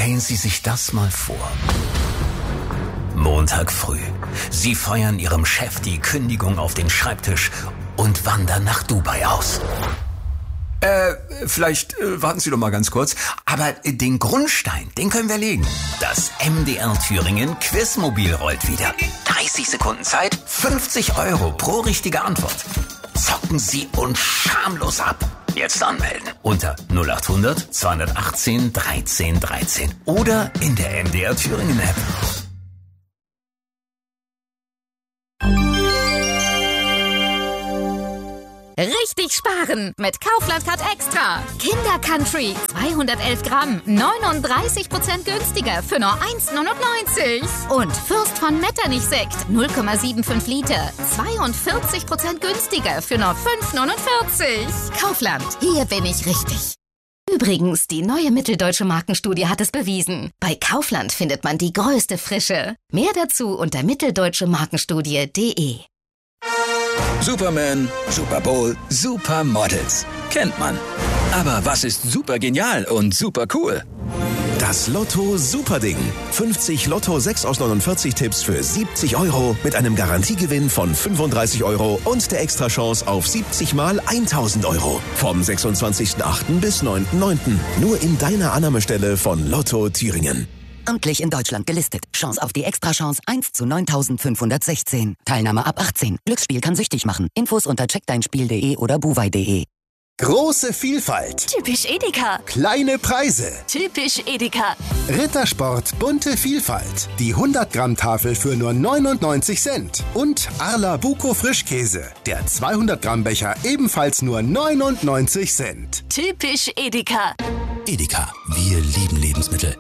Stellen Sie sich das mal vor. Montag früh. Sie feuern Ihrem Chef die Kündigung auf den Schreibtisch und wandern nach Dubai aus. Vielleicht warten Sie doch mal ganz kurz. Aber den Grundstein, den können wir legen. Das MDR Thüringen Quizmobil rollt wieder. 30 Sekunden Zeit, 50 € pro richtige Antwort. Zocken Sie uns schamlos ab. Jetzt anmelden unter 0800 218 13 13 oder in der MDR Thüringen App. Richtig sparen mit Kaufland Card Extra. Kinder Country 211 Gramm, 39% günstiger für nur 1,99. Und Fürst von Metternich Sekt 0,75 Liter, 42% günstiger für nur 5,49. Kaufland, hier bin ich richtig. Übrigens, die neue Mitteldeutsche Markenstudie hat es bewiesen. Bei Kaufland findet man die größte Frische. Mehr dazu unter mitteldeutsche-markenstudie.de. Superman, Super Bowl, Supermodels. Kennt man. Aber was ist super genial und super cool? Das Lotto Superding. 50 Lotto 6 aus 49 Tipps für 70 € mit einem Garantiegewinn von 35 € und der Extrachance auf 70 mal 1000 €. Vom 26.08. bis 9.09. Nur in deiner Annahmestelle von Lotto Thüringen. Amtlich in Deutschland gelistet. Chance auf die Extrachance 1 zu 9516. Teilnahme ab 18. Glücksspiel kann süchtig machen. Infos unter checkdeinspiel.de oder buwei.de. Große Vielfalt. Typisch Edeka. Kleine Preise. Typisch Edeka. Rittersport bunte Vielfalt. Die 100-Gramm-Tafel für nur 99 Cent. Und Arla Buko Frischkäse. Der 200-Gramm-Becher ebenfalls nur 99 Cent. Typisch Edeka. Edeka, wir lieben Lebensmittel.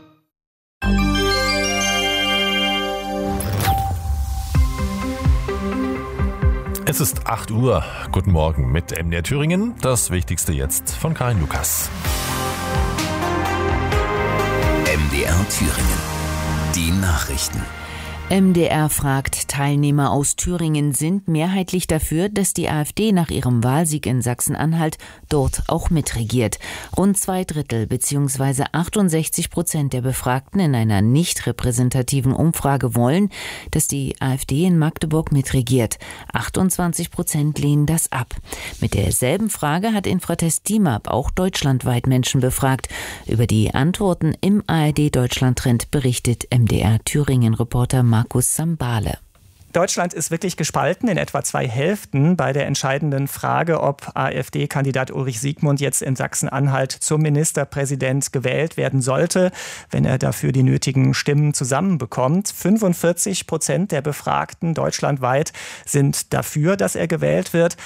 Es ist 8 Uhr. Guten Morgen mit MDR Thüringen. Das Wichtigste jetzt von Karin Lukas. MDR Thüringen. Die Nachrichten. MDR fragt, Teilnehmer aus Thüringen sind mehrheitlich dafür, dass die AfD nach ihrem Wahlsieg in Sachsen-Anhalt dort auch mitregiert. Rund 2/3 bzw. 68% der Befragten in einer nicht repräsentativen Umfrage wollen, dass die AfD in Magdeburg mitregiert. 28% lehnen das ab. Mit derselben Frage hat Infratest DIMAP auch deutschlandweit Menschen befragt. Über die Antworten im ARD-Deutschland-Trend berichtet MDR Thüringen-Reporter Markus Sambale. Deutschland ist wirklich gespalten in etwa 2 Hälften bei der entscheidenden Frage, ob AfD-Kandidat Ulrich Siegmund jetzt in Sachsen-Anhalt zum Ministerpräsident gewählt werden sollte, wenn er dafür die nötigen Stimmen zusammenbekommt. 45% der Befragten deutschlandweit sind dafür, dass er gewählt wird.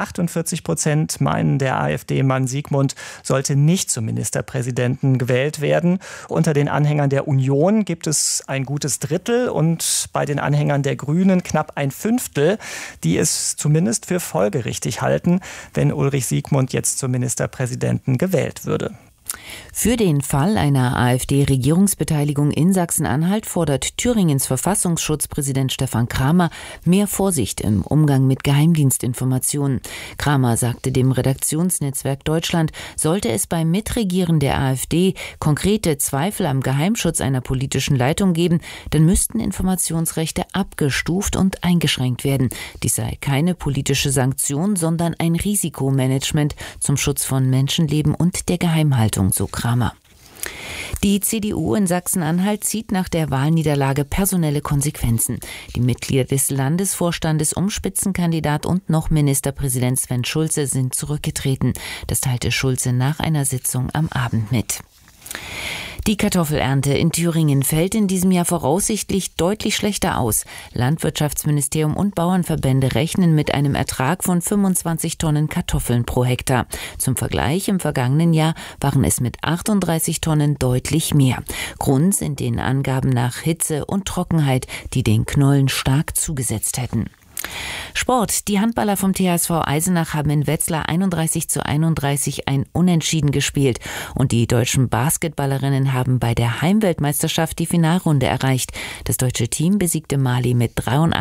48% meinen, der AfD-Mann Siegmund sollte nicht zum Ministerpräsidenten gewählt werden. Unter den Anhängern der Union gibt es ein gutes Drittel und bei den Anhängern der Grünen knapp 1/5, die es zumindest für folgerichtig halten, wenn Ulrich Siegmund jetzt zum Ministerpräsidenten gewählt würde. Für den Fall einer AfD-Regierungsbeteiligung in Sachsen-Anhalt fordert Thüringens Verfassungsschutzpräsident Stefan Kramer mehr Vorsicht im Umgang mit Geheimdienstinformationen. Kramer sagte dem Redaktionsnetzwerk Deutschland, sollte es beim Mitregieren der AfD konkrete Zweifel am Geheimschutz einer politischen Leitung geben, dann müssten Informationsrechte abgestuft und eingeschränkt werden. Dies sei keine politische Sanktion, sondern ein Risikomanagement zum Schutz von Menschenleben und der Geheimhaltung, so Kramer. Die CDU in Sachsen-Anhalt zieht nach der Wahlniederlage personelle Konsequenzen. Die Mitglieder des Landesvorstandes um Spitzenkandidat und noch Ministerpräsident Sven Schulze sind zurückgetreten. Das teilte Schulze nach einer Sitzung am Abend mit. Die Kartoffelernte in Thüringen fällt in diesem Jahr voraussichtlich deutlich schlechter aus. Landwirtschaftsministerium und Bauernverbände rechnen mit einem Ertrag von 25 Tonnen Kartoffeln pro Hektar. Zum Vergleich, im vergangenen Jahr waren es mit 38 Tonnen deutlich mehr. Grund sind den Angaben nach Hitze und Trockenheit, die den Knollen stark zugesetzt hätten. Sport. Die Handballer vom THSV Eisenach haben in Wetzlar 31:31 ein Unentschieden gespielt. Und die deutschen Basketballerinnen haben bei der Heimweltmeisterschaft die Finalrunde erreicht. Das deutsche Team besiegte Mali mit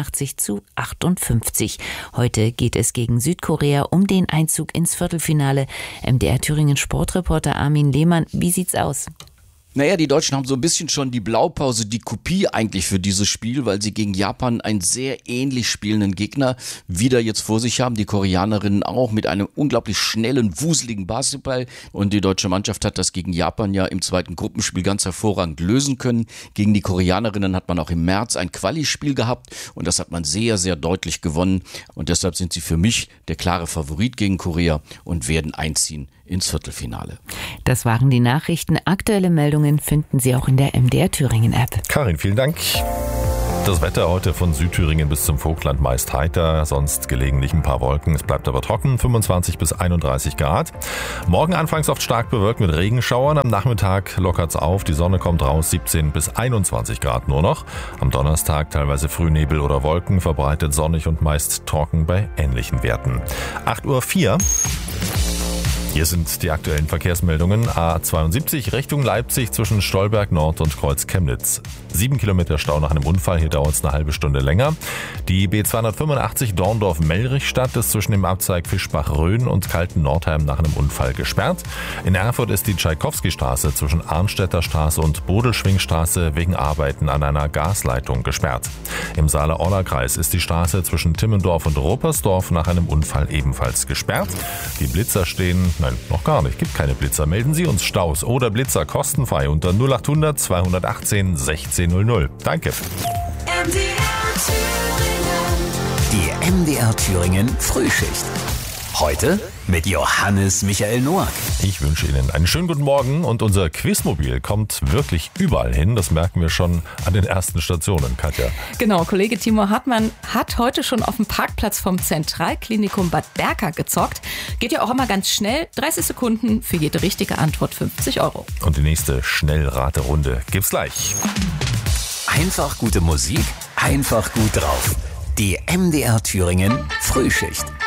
83:58. Heute geht es gegen Südkorea um den Einzug ins Viertelfinale. MDR Thüringen Sportreporter Armin Lehmann, wie sieht's aus? Naja, die Deutschen haben so ein bisschen schon die Blaupause, die Kopie eigentlich für dieses Spiel, weil sie gegen Japan einen sehr ähnlich spielenden Gegner wieder jetzt vor sich haben. Die Koreanerinnen auch mit einem unglaublich schnellen, wuseligen Basketball. Und die deutsche Mannschaft hat das gegen Japan ja im zweiten Gruppenspiel ganz hervorragend lösen können. Gegen die Koreanerinnen hat man auch im März ein Quali-Spiel gehabt und das hat man sehr, sehr deutlich gewonnen. Und deshalb sind sie für mich der klare Favorit gegen Korea und werden einziehen ins Viertelfinale. Das waren die Nachrichten. Aktuelle Meldungen finden Sie auch in der MDR Thüringen App. Karin, vielen Dank. Das Wetter heute von Südthüringen bis zum Vogtland meist heiter, sonst gelegentlich ein paar Wolken. Es bleibt aber trocken, 25 bis 31 Grad. Morgen anfangs oft stark bewölkt mit Regenschauern. Am Nachmittag lockert's auf, die Sonne kommt raus, 17 bis 21 Grad nur noch. Am Donnerstag teilweise Frühnebel oder Wolken, verbreitet sonnig und meist trocken bei ähnlichen Werten. 8:04 Uhr. Hier sind die aktuellen Verkehrsmeldungen. A72 Richtung Leipzig zwischen Stolberg Nord und Kreuz Chemnitz. 7 Kilometer Stau nach einem Unfall, hier dauert es eine halbe Stunde länger. Die B285 Dorndorf-Mellrichstadt ist zwischen dem Abzweig Fischbach-Rhön und Kalten-Nordheim nach einem Unfall gesperrt. In Erfurt ist die Tschaikowski-Straße zwischen Arnstädter Straße und Bodelschwingstraße wegen Arbeiten an einer Gasleitung gesperrt. Im Saale-Orla-Kreis ist die Straße zwischen Timmendorf und Ruppersdorf nach einem Unfall ebenfalls gesperrt. Die Blitzer stehen... Nein, noch gar nicht. Gibt keine Blitzer. Melden Sie uns Staus oder Blitzer kostenfrei unter 0800 218 1600. Danke. Die MDR Thüringen Frühschicht. Heute mit Johannes Michael Noack. Ich wünsche Ihnen einen schönen guten Morgen und unser Quizmobil kommt wirklich überall hin. Das merken wir schon an den ersten Stationen, Katja. Genau, Kollege Timo Hartmann hat heute schon auf dem Parkplatz vom Zentralklinikum Bad Berka gezockt. Geht ja auch immer ganz schnell. 30 Sekunden für jede richtige Antwort 50 €. Und die nächste Schnellraterunde gibt's gleich. Einfach gute Musik, einfach gut drauf. Die MDR Thüringen Frühschicht.